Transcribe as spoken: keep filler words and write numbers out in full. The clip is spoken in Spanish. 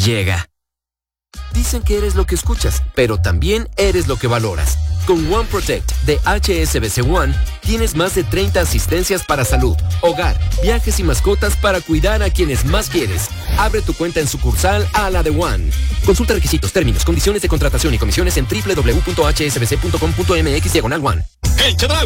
llega. Dicen que eres lo que escuchas, pero también eres lo que valoras. Con One Protect de H S B C One, tienes más de treinta asistencias para salud, hogar, viajes y mascotas para cuidar a quienes más quieres. Abre tu cuenta en sucursal a la de One. Consulta requisitos, términos, condiciones de contratación y comisiones en doble u doble u doble u punto h s b c punto com punto m x diagonal one. ¡Hey,